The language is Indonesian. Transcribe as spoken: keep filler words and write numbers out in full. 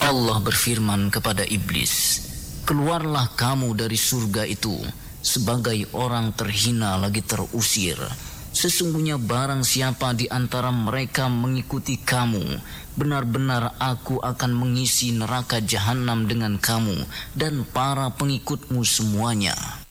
Allah berfirman kepada iblis, "Keluarlah kamu dari surga itu sebagai orang terhina lagi terusir. Sesungguhnya barang siapa di antara mereka mengikuti kamu, benar-benar aku akan mengisi neraka jahanam dengan kamu dan para pengikutmu semuanya."